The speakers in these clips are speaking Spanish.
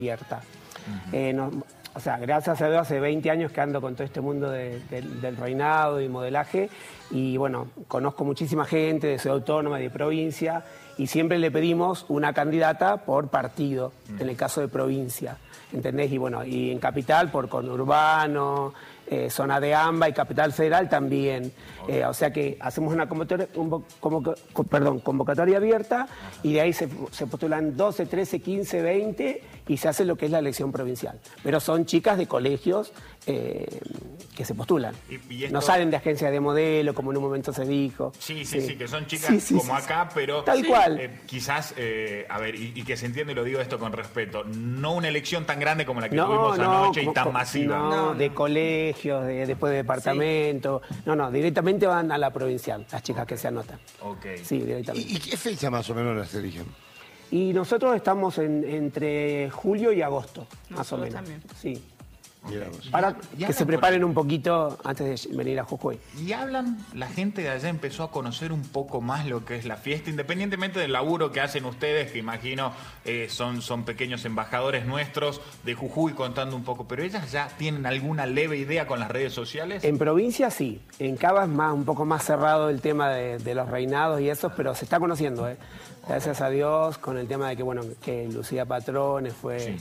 abierta. O sea, gracias a Dios hace 20 años que ando con todo este mundo del reinado y modelaje y bueno, conozco muchísima gente de Ciudad Autónoma, de provincia y siempre le pedimos una candidata por partido, en el caso de provincia, ¿entendés? Y bueno, y en capital por conurbano, zona de AMBA y Capital Federal también. Okay. O sea que hacemos una convocatoria abierta y de ahí se postulan 12, 13, 15, 20 y se hace lo que es la elección provincial. Pero son chicas de colegios que se postulan. ¿Y esto? No salen de agencias de modelo, como en un momento se dijo. Sí, que son chicas como acá, pero tal cual. Quizás, a ver, y que se entiende, y lo digo esto con respeto, no una elección tan grande como la que tuvimos anoche y tan masiva. No, de colegios, después de departamento. No, directamente van a la provincial, las chicas que se anotan. Ok. Sí, directamente. ¿Y qué fecha más o menos las eligen? Y nosotros estamos entre julio y agosto, más o menos. También. Sí. Para que se preparen un poquito antes de venir a Jujuy. Y la gente de allá empezó a conocer un poco más lo que es la fiesta, independientemente del laburo que hacen ustedes, que imagino son pequeños embajadores nuestros de Jujuy contando un poco, pero ellas ya tienen alguna leve idea con las redes sociales. En provincia sí, en Cava es un poco más cerrado el tema de los reinados y eso, pero se está conociendo, gracias a Dios, con el tema de que Lucía Patrones fue... Sí.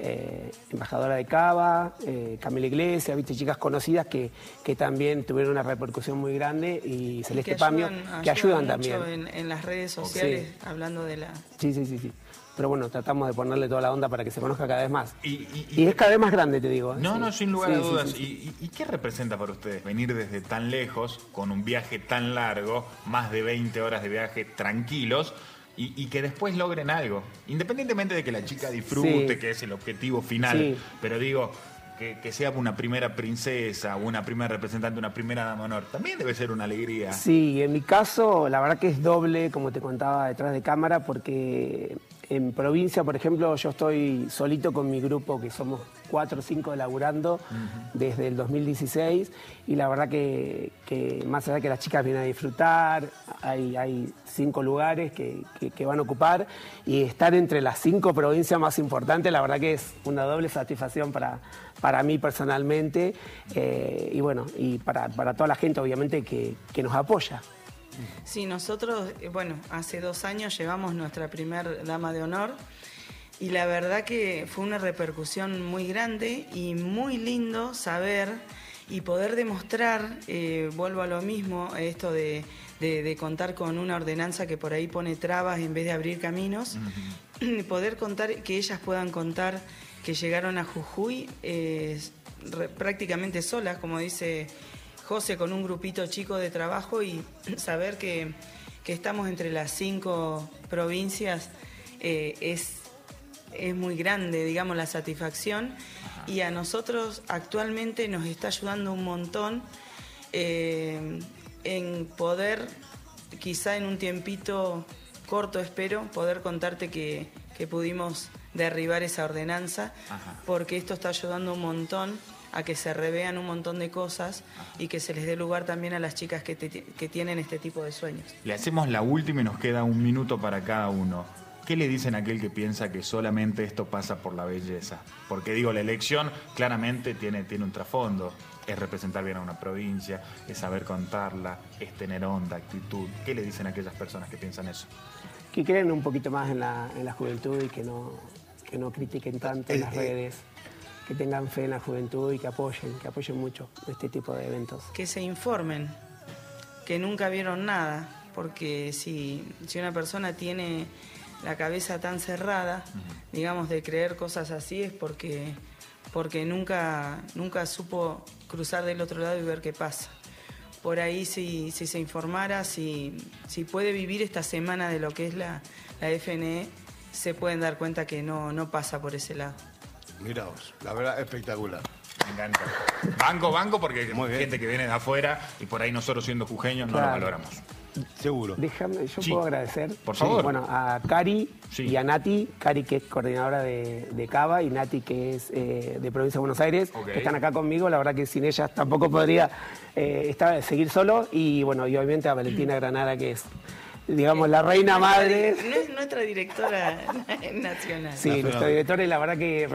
Embajadora de Cava, Camila Iglesias, viste, chicas conocidas que también tuvieron una repercusión muy grande y Celeste Pamio, que ayudan también. En las redes sociales, hablando de la... Sí. Pero bueno, tratamos de ponerle toda la onda para que se conozca cada vez más. Y es cada vez más grande, te digo. No, sin lugar a dudas. Sí. ¿Y qué representa para ustedes venir desde tan lejos, con un viaje tan largo, más de 20 horas de viaje tranquilos, y que después logren algo, independientemente de que la chica disfrute, que es el objetivo final, pero digo, que sea una primera princesa, una primera representante, una primera dama de honor, también debe ser una alegría. Sí, en mi caso, la verdad que es doble, como te contaba detrás de cámara, porque en provincia, por ejemplo, yo estoy solito con mi grupo, que somos 4 o 5 laburando desde el 2016, y la verdad que más allá de que las chicas vienen a disfrutar, hay 5 lugares que van a ocupar, y estar entre las 5 provincias más importantes, la verdad que es una doble satisfacción para mí personalmente, y bueno, y para toda la gente obviamente que nos apoya. Sí, nosotros, hace 2 años llevamos nuestra primer dama de honor y la verdad que fue una repercusión muy grande y muy lindo saber y poder demostrar, vuelvo a lo mismo, esto de contar con una ordenanza que por ahí pone trabas en vez de abrir caminos, poder contar, que ellas puedan contar que llegaron a Jujuy prácticamente solas, como dice José, con un grupito chico de trabajo, y saber que estamos entre las 5 provincias es muy grande, digamos, la satisfacción. Y a nosotros actualmente nos está ayudando un montón en poder, quizá en un tiempito corto, espero, poder contarte que pudimos derribar esa ordenanza, porque esto está ayudando un montón a que se revean un montón de cosas y que se les dé lugar también a las chicas que tienen este tipo de sueños. Le hacemos la última y nos queda 1 minuto para cada uno. ¿Qué le dicen a aquel que piensa que solamente esto pasa por la belleza? Porque digo, la elección claramente tiene un trasfondo. Es representar bien a una provincia, es saber contarla, es tener onda, actitud. ¿Qué le dicen a aquellas personas que piensan eso? Que creen un poquito más en la juventud y que no critiquen tanto en las redes. Que tengan fe en la juventud y que apoyen mucho este tipo de eventos. Que se informen, que nunca vieron nada, porque si una persona tiene la cabeza tan cerrada, digamos, de creer cosas así, es porque nunca supo cruzar del otro lado y ver qué pasa. Por ahí, si se informara, si puede vivir esta semana de lo que es la FNE, se pueden dar cuenta que no pasa por ese lado. Mirá vos, la verdad, espectacular. Me encanta. Banco, porque hay gente que viene de afuera y por ahí nosotros siendo jujeños no lo valoramos. Seguro. Déjame, puedo agradecer. Por favor. Bueno, a Cari y a Nati. Cari, que es coordinadora de Cava, y Nati, que es de Provincia de Buenos Aires, que están acá conmigo. La verdad que sin ellas tampoco podría seguir solo. Y bueno, y obviamente a Valentina Granada, que es, digamos, la reina madre. No es nuestra directora nacional. Sí, nuestra directora, y la verdad que